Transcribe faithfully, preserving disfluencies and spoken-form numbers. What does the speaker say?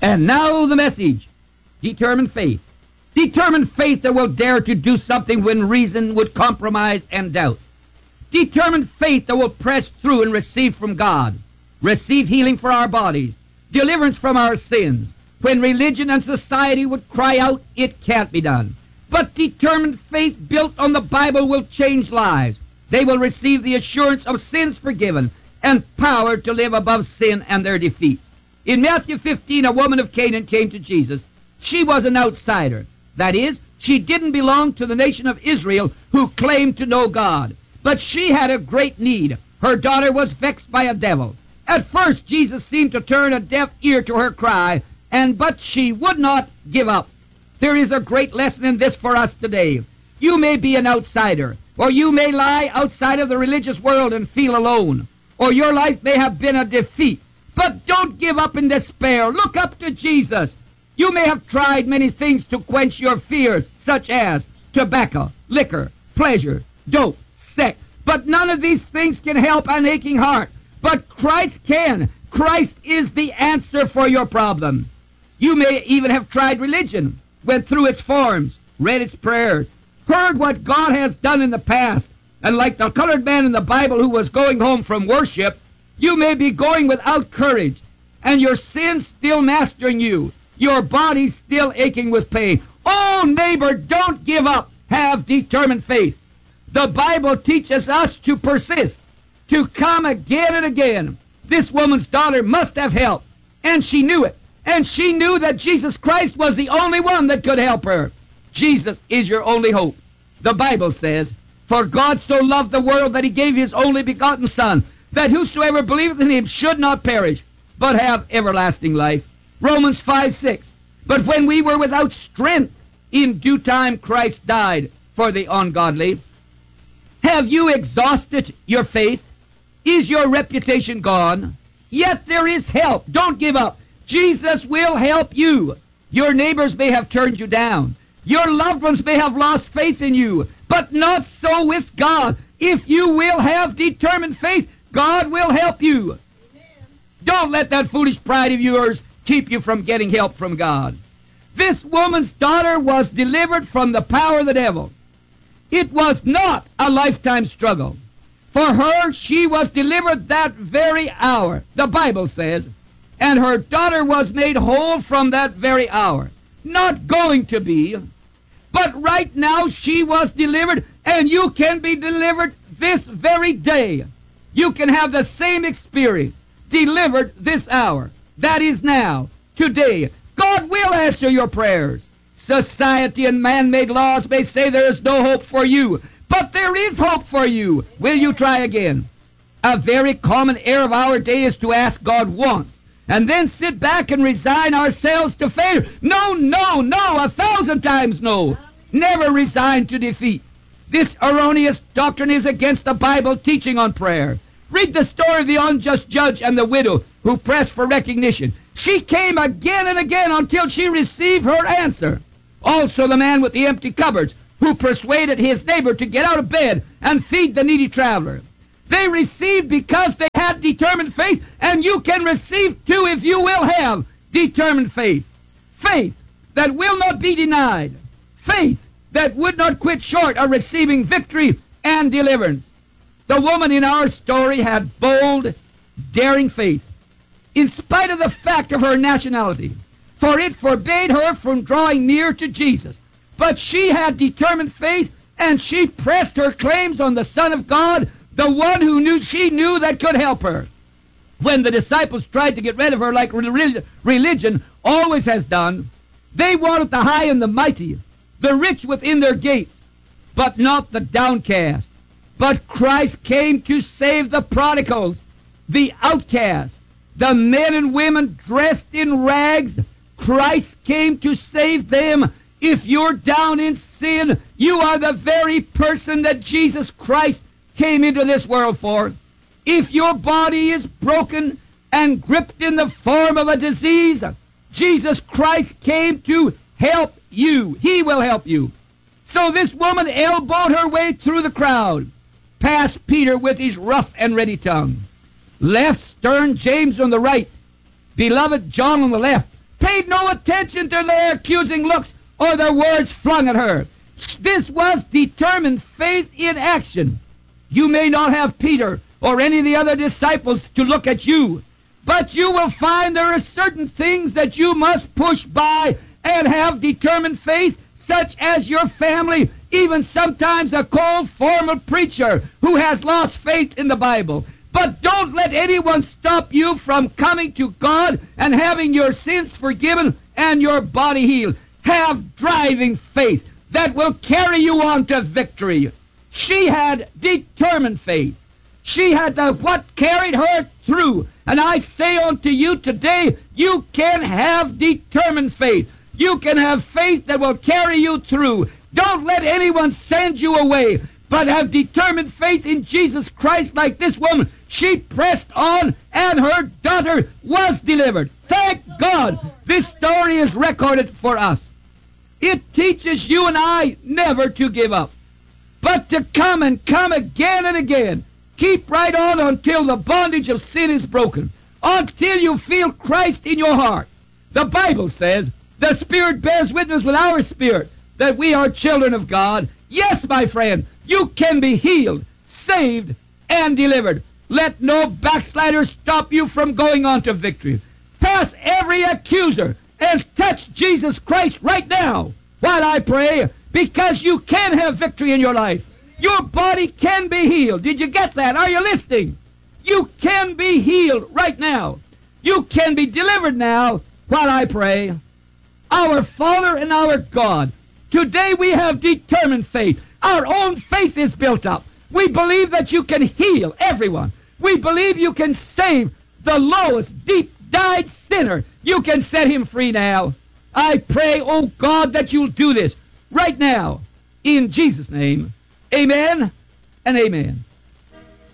And now the message. Determined faith. Determined faith that will dare to do something when reason would compromise and doubt. Determined faith that will press through and receive from God. Receive healing for our bodies. Deliverance from our sins. When religion and society would cry out, it can't be done. But determined faith built on the Bible will change lives. They will receive the assurance of sins forgiven and power to live above sin and their defeat. In Matthew fifteen, a woman of Canaan came to Jesus. She was an outsider. That is, she didn't belong to the nation of Israel who claimed to know God. But she had a great need. Her daughter was vexed by a devil. At first, Jesus seemed to turn a deaf ear to her cry, and but she would not give up. There is a great lesson in this for us today. You may be an outsider, or you may lie outside of the religious world and feel alone, or your life may have been a defeat. But don't give up in despair. Look up to Jesus. You may have tried many things to quench your fears, such as tobacco, liquor, pleasure, dope, sex. But none of these things can help an aching heart. But Christ can. Christ is the answer for your problem. You may even have tried religion, went through its forms, read its prayers, heard what God has done in the past, and like the colored man in the Bible who was going home from worship, you may be going without courage, and your sins still mastering you, your body still aching with pain. Oh, neighbor, don't give up. Have determined faith. The Bible teaches us to persist, to come again and again. This woman's daughter must have help, and she knew it. And she knew that Jesus Christ was the only one that could help her. Jesus is your only hope. The Bible says, "For God so loved the world that he gave his only begotten Son, that whosoever believeth in him should not perish, but have everlasting life." Romans five six. "But when we were without strength, in due time Christ died for the ungodly." Have you exhausted your faith? Is your reputation gone? Yet there is help. Don't give up. Jesus will help you. Your neighbors may have turned you down. Your loved ones may have lost faith in you. But not so with God. If you will have determined faith, God will help you. Amen. Don't let that foolish pride of yours keep you from getting help from God. This woman's daughter was delivered from the power of the devil. It was not a lifetime struggle. For her, she was delivered that very hour, the Bible says, and her daughter was made whole from that very hour. Not going to be, but right now she was delivered, and you can be delivered this very day. You can have the same experience, delivered this hour. That is now, today. God will answer your prayers. Society and man-made laws may say there is no hope for you, but there is hope for you. Will you try again? A very common error of our day is to ask God once, and then sit back and resign ourselves to failure. No, no, no, a thousand times no. Never resign to defeat. This erroneous doctrine is against the Bible teaching on prayer. Read the story of the unjust judge and the widow who pressed for recognition. She came again and again until she received her answer. Also the man with the empty cupboards who persuaded his neighbor to get out of bed and feed the needy traveler. They received because they had determined faith, and you can receive too if you will have determined faith. Faith that will not be denied. Faith that would not quit short of receiving victory and deliverance. The woman in our story had bold, daring faith, in spite of the fact of her nationality, for it forbade her from drawing near to Jesus. But she had determined faith, and she pressed her claims on the Son of God, the one who knew she knew that could help her. When the disciples tried to get rid of her like religion always has done, they wanted the high and the mighty, the rich within their gates, but not the downcast. But Christ came to save the prodigals, the outcasts, the men and women dressed in rags. Christ came to save them. If you're down in sin, you are the very person that Jesus Christ came into this world for. If your body is broken and gripped in the form of a disease, Jesus Christ came to help you. He will help you. So this woman elbowed her way through the crowd, past Peter with his rough and ready tongue, left stern James on the right, beloved John on the left, paid no attention to their accusing looks or their words flung at her. This was determined faith in action. You may not have Peter or any of the other disciples to look at you, but you will find there are certain things that you must push by and have determined faith, such as your family, even sometimes a cold, formal preacher who has lost faith in the Bible. But don't let anyone stop you from coming to God and having your sins forgiven and your body healed. Have driving faith that will carry you on to victory. She had determined faith. She had the what carried her through. And I say unto you today, you can have determined faith. You can have faith that will carry you through. Don't let anyone send you away, but have determined faith in Jesus Christ like this woman. She pressed on, and her daughter was delivered. Thank God this story is recorded for us. It teaches you and I never to give up, but to come and come again and again. Keep right on until the bondage of sin is broken, until you feel Christ in your heart. The Bible says, the Spirit bears witness with our spirit that we are children of God. Yes, my friend, you can be healed, saved, and delivered. Let no backslider stop you from going on to victory. Pass every accuser and touch Jesus Christ right now while I pray, because you can have victory in your life. Your body can be healed. Did you get that? Are you listening? You can be healed right now. You can be delivered now while I pray. Our Father and our God, today we have determined faith. Our own faith is built up. We believe that you can heal everyone. We believe you can save the lowest, deep-dyed sinner. You can set him free now. I pray, oh God, that you'll do this right now. In Jesus' name, amen and amen.